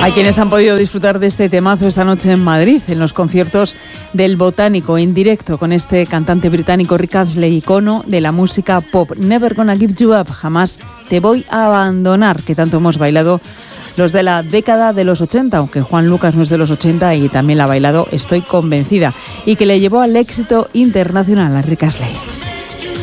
Hay quienes han podido disfrutar de este temazo esta noche en Madrid, en los conciertos del Botánico, en directo con este cantante británico Rick Astley, icono de la música pop. Never Gonna Give You Up, jamás te voy a abandonar, que tanto hemos bailado los de la década de los 80, aunque Juan Lucas no es de los 80 y también la ha bailado, estoy convencida, y que le llevó al éxito internacional a Rick Astley.